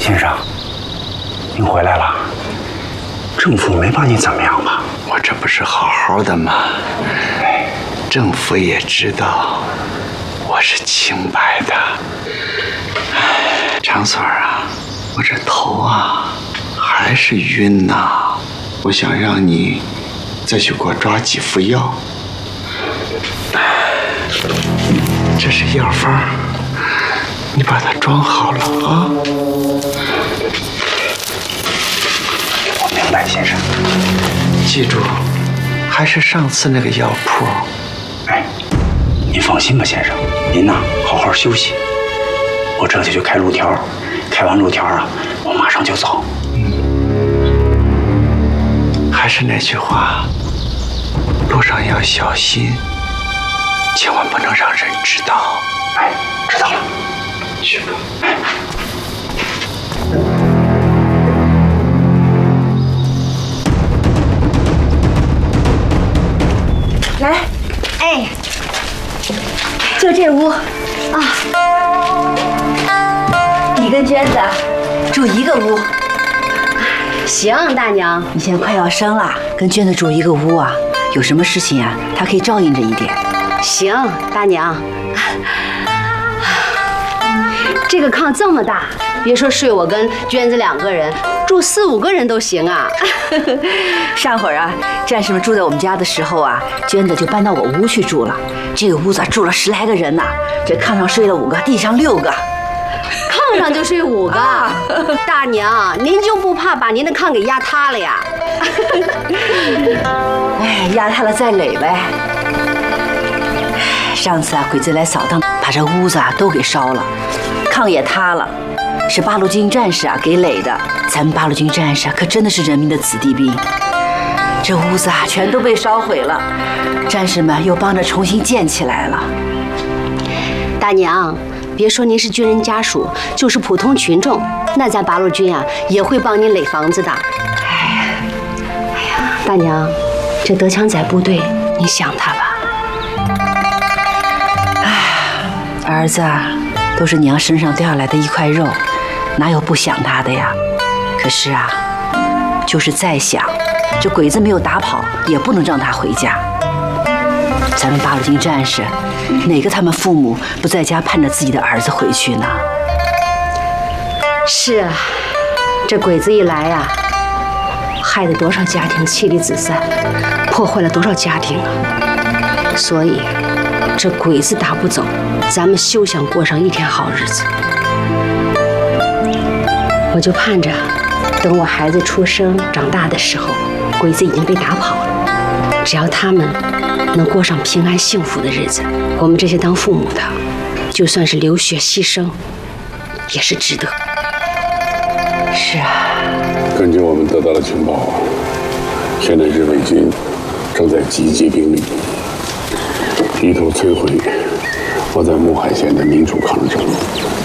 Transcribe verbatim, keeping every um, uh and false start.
先生，您回来了。政府没把你怎么样吧？ 我这不是好好的吗？政府也知道我是清白的。哎，长锁啊，我这头啊还是晕呐。我想让你再去给我抓几副药。这是药方，你把它装好了啊。 我明白，先生。 记住，还是上次那个药铺。 哎，您放心吧，先生，您呐好好休息。我这就去开路条，开完路条啊，我马上就走。 嗯。还是那句话，路上要小心，千万不能让人知道。 哎，知道了。 去吧。 哎。 来，哎，就这屋啊，你跟娟子住一个屋。 行，大娘， 你现在快要生了，跟娟子住一个屋啊，有什么事情啊，她可以照应着一点。 行，大娘。这个炕这么大，别说睡我跟娟子两个人，住四五个人都行啊。 上回啊，战士们住在我们家的时候啊，娟子就搬到我屋去住了。这个屋子住了十来个人呢，这炕上睡了五个，地上六个。 炕上就睡五个，啊、大娘，您就不怕把您的炕给压塌了呀？ 哎，压塌了再垒呗。上次啊，鬼子来扫荡，把这屋子啊都给烧了，炕也塌了，是八路军战士啊给垒的。咱们八路军战士啊，可真的是人民的子弟兵。这屋子啊，全都被烧毁了，战士们又帮着重新建起来了。 大娘。别说您是军人家属，就是普通群众，那咱八路军啊也会帮您垒房子的。哎呀，哎呀，大娘，这德强在部队，你想他吧？ 哎，儿子啊，都是娘身上掉下来的一块肉，哪有不想他的呀？可是啊，就是再想，这鬼子没有打跑，也不能让他回家。咱们八路军战士。哪个他们父母不在家盼着自己的儿子回去呢？ 是啊，这鬼子一来啊，害得多少家庭妻离子散，破坏了多少家庭啊！所以，这鬼子打不走，咱们休想过上一天好日子。我就盼着，等我孩子出生长大的时候，鬼子已经被打跑了。只要他们能过上平安幸福的日子，我们这些当父母的，就算是流血牺牲，也是值得。 是啊。 根据我们得到的情报，现在日伪军正在集结兵力，意图摧毁我在木海县的民主抗争。